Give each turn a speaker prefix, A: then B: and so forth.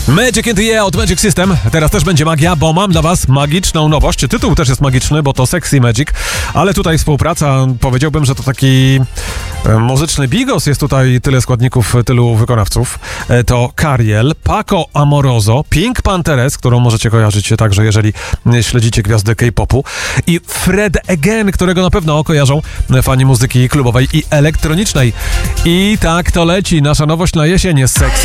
A: Magic in the Air od Magic System. Teraz też będzie magia, bo mam dla was magiczną nowość. Tytuł też jest magiczny, bo to Sexy Magic, ale tutaj współpraca, powiedziałbym, że to taki muzyczny bigos. Jest tutaj tyle składników, tylu wykonawców. To Cariel, Paco Amoroso, Pink Panthers, którą możecie kojarzyć także, jeżeli śledzicie gwiazdy K-popu, i Fred Again, którego na pewno kojarzą fani muzyki klubowej i elektronicznej. I tak to leci. Nasza nowość na jesień jest Sexy